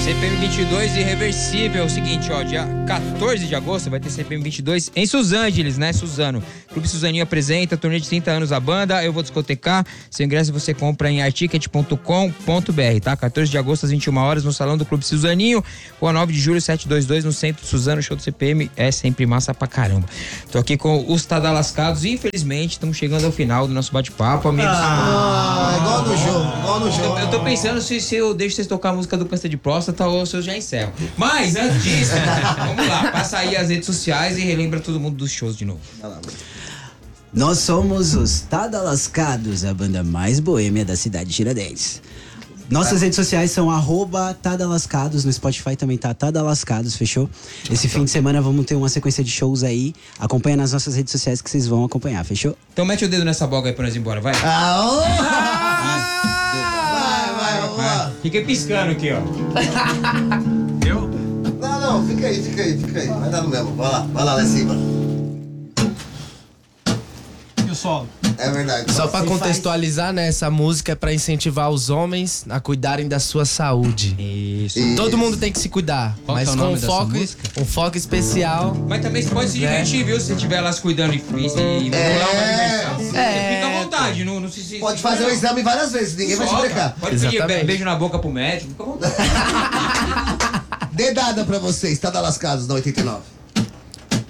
CPM 22 irreversível. É o seguinte, ó, dia 14 de agosto vai ter CPM 22 em Suzângeles, né, Suzano? Clube Suzaninho apresenta turnê de 30 anos da banda. Eu vou discotecar. Seu ingresso você compra em articket.com.br, tá? 14 de agosto às 21 horas no Salão do Clube Suzaninho. Rua 9 de julho, 722, no centro de Suzano. Show do CPM é sempre massa pra caramba. Tô aqui com os Tadalascados e infelizmente estamos chegando ao final do nosso bate-papo, amigos. Igual no jogo, igual no jogo. Eu tô pensando se eu deixo vocês tocar a música do Câncer de Próstata ou se eu já encerro. Mas antes disso, vamos lá, passa aí as redes sociais e relembra todo mundo dos shows de novo. Nós somos os Tadalascados, a banda mais boêmia da cidade de Tiradentes. Nossas redes sociais são @Tadalascados, no Spotify também tá Tadalascados, fechou? Esse fim de semana vamos ter uma sequência de shows aí. Acompanha nas nossas redes sociais que vocês vão acompanhar, fechou? Então mete o dedo nessa boga aí pra nós ir embora, vai. Vai, vamos lá. Fiquei piscando aqui, ó. Deu? Não, fica aí. Vai dar no mesmo. Vai lá em cima. E o solo? É verdade. Só pra contextualizar, né? Essa música é pra incentivar os homens a cuidarem da sua saúde. Isso. Todo mundo tem que se cuidar, Qual mas que é o com nome dessa música? um foco especial. Mas também você pode se divertir, viu? Se você estiver lá se cuidando e pular uma diversão. Fica à vontade, não se... Pode fazer o exame várias vezes, ninguém vai te Solta. brecar. Pode pedir Exatamente. beijo na boca pro médico, fica à vontade. Dedada pra vocês, Tadalascados na 89.